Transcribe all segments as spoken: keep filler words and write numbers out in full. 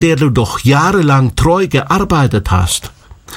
der du doch jahrelang treu gearbeitet hast.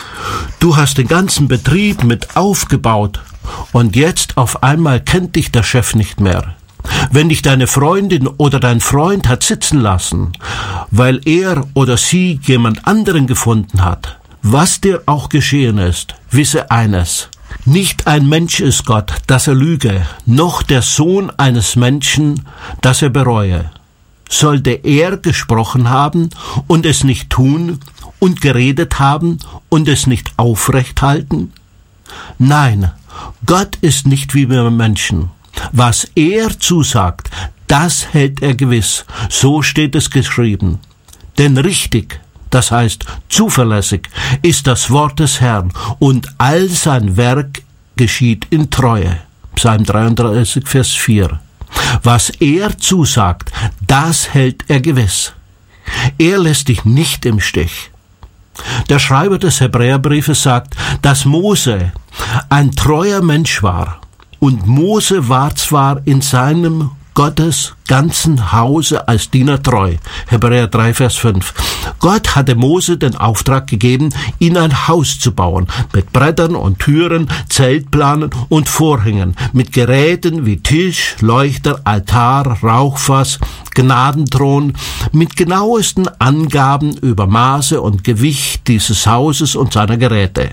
Du hast den ganzen Betrieb mit aufgebaut und jetzt auf einmal kennt dich der Chef nicht mehr. Wenn dich deine Freundin oder dein Freund hat sitzen lassen, weil er oder sie jemand anderen gefunden hat, was dir auch geschehen ist, wisse eines: Nicht ein Mensch ist Gott, dass er lüge, noch der Sohn eines Menschen, dass er bereue. Sollte er gesprochen haben und es nicht tun und geredet haben und es nicht aufrecht halten? Nein, Gott ist nicht wie wir Menschen. Was er zusagt, das hält er gewiss. So steht es geschrieben. Denn richtig, das heißt zuverlässig, ist das Wort des Herrn und all sein Werk geschieht in Treue. Psalm dreiunddreißig, Vers vier. Was er zusagt, das hält er gewiss. Er lässt dich nicht im Stich. Der Schreiber des Hebräerbriefes sagt, dass Mose ein treuer Mensch war. Und Mose war zwar in seinem Gottes ganzen Hause als Diener treu. Hebräer drei, Vers fünf. Gott hatte Mose den Auftrag gegeben, ihm ein Haus zu bauen, mit Brettern und Türen, Zeltplanen und Vorhängen, mit Geräten wie Tisch, Leuchter, Altar, Rauchfass, Gnadenthron, mit genauesten Angaben über Maße und Gewicht dieses Hauses und seiner Geräte.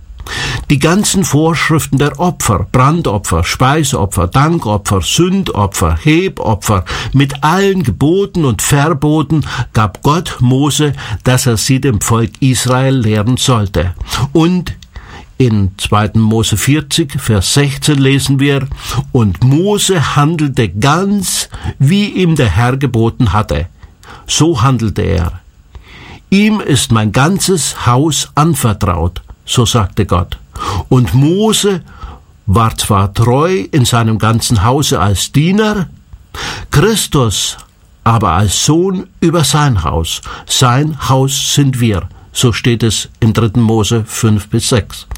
Die ganzen Vorschriften der Opfer, Brandopfer, Speisopfer, Dankopfer, Sündopfer, Hebopfer, mit allen Geboten und Verboten gab Gott Mose, dass er sie dem Volk Israel lehren sollte. Und in zweiter Mose vierzig, Vers sechzehn lesen wir, und Mose handelte ganz, wie ihm der Herr geboten hatte. So handelte er. Ihm ist mein ganzes Haus anvertraut. So sagte Gott. Und Mose war zwar treu in seinem ganzen Hause als Diener, Christus aber als Sohn über sein Haus. Sein Haus sind wir. So steht es in dritter Mose fünf bis sechs.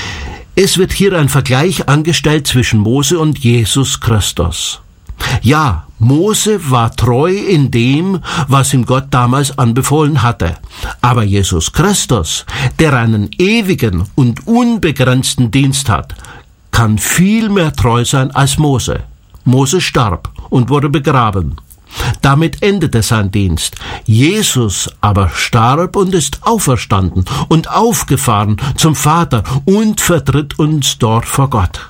Es wird hier ein Vergleich angestellt zwischen Mose und Jesus Christus. Ja, Mose war treu in dem, was ihm Gott damals anbefohlen hatte. Aber Jesus Christus, der einen ewigen und unbegrenzten Dienst hat, kann viel mehr treu sein als Mose. Mose starb und wurde begraben. Damit endete sein Dienst. Jesus aber starb und ist auferstanden und aufgefahren zum Vater und vertritt uns dort vor Gott.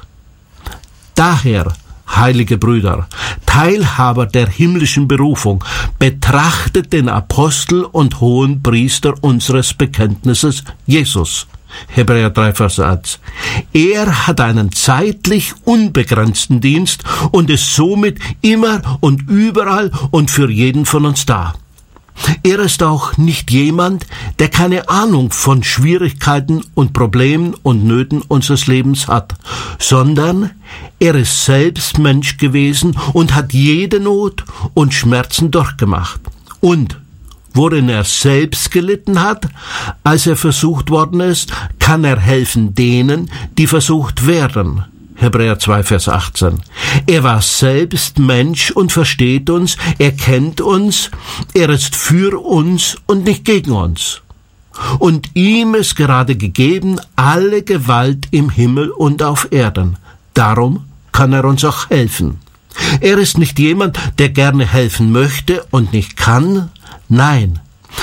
Daher, heilige Brüder, Teilhaber der himmlischen Berufung, betrachtet den Apostel und hohen Priester unseres Bekenntnisses, Jesus. Hebräer drei, Vers eins. Er hat einen zeitlich unbegrenzten Dienst und ist somit immer und überall und für jeden von uns da. Er ist auch nicht jemand, der keine Ahnung von Schwierigkeiten und Problemen und Nöten unseres Lebens hat, sondern er ist selbst Mensch gewesen und hat jede Not und Schmerzen durchgemacht. Und worin er selbst gelitten hat, als er versucht worden ist, kann er helfen denen, die versucht werden. Hebräer zwei, Vers achtzehn. Er war selbst Mensch und versteht uns, er kennt uns, er ist für uns und nicht gegen uns. Und ihm ist gerade gegeben alle Gewalt im Himmel und auf Erden. Darum kann er uns auch helfen. Er ist nicht jemand, der gerne helfen möchte und nicht kann. Nein,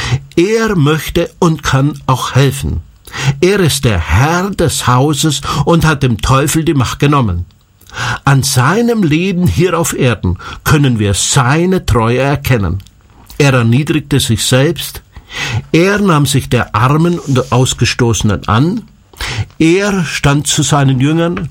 er möchte und kann auch helfen. Er ist der Herr des Hauses und hat dem Teufel die Macht genommen. An seinem Leben hier auf Erden können wir seine Treue erkennen. Er erniedrigte sich selbst, er nahm sich der Armen und Ausgestoßenen an, er stand zu seinen Jüngern,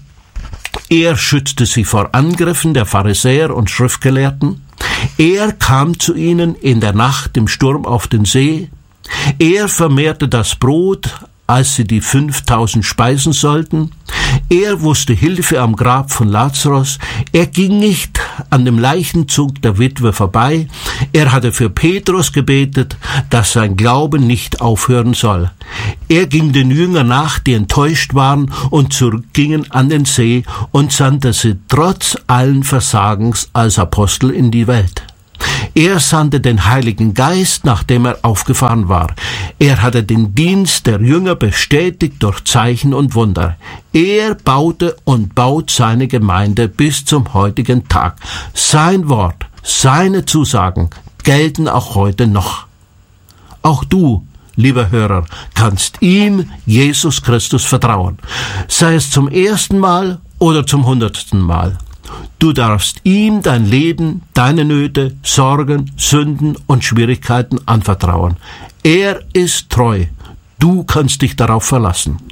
er schützte sie vor Angriffen der Pharisäer und Schriftgelehrten, er kam zu ihnen in der Nacht im Sturm auf den See, er vermehrte das Brot, als sie die fünftausend speisen sollten. Er wusste Hilfe am Grab von Lazarus. Er ging nicht an dem Leichenzug der Witwe vorbei. Er hatte für Petrus gebetet, dass sein Glaube nicht aufhören soll. Er ging den Jüngern nach, die enttäuscht waren und zurückgingen an den See und sandte sie trotz allen Versagens als Apostel in die Welt. Er sandte den Heiligen Geist, nachdem er aufgefahren war. Er hatte den Dienst der Jünger bestätigt durch Zeichen und Wunder. Er baute und baut seine Gemeinde bis zum heutigen Tag. Sein Wort, seine Zusagen gelten auch heute noch. Auch du, lieber Hörer, kannst ihm, Jesus Christus, vertrauen. Sei es zum ersten Mal oder zum hundertsten Mal. Du darfst ihm dein Leben, deine Nöte, Sorgen, Sünden und Schwierigkeiten anvertrauen. Er ist treu. Du kannst dich darauf verlassen.